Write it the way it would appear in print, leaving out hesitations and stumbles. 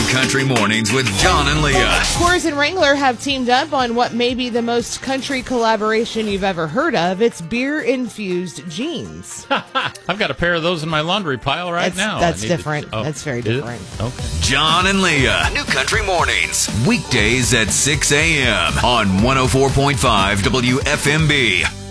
Country Mornings with John and Leah. Coors and Wrangler have teamed up on what may be the most country collaboration you've ever heard of. It's beer-infused jeans. I've got a pair of those in my laundry pile now. That's different. That's very different. Okay. John and Leah, New Country Mornings, weekdays at 6 a.m. on 104.5 WFMB.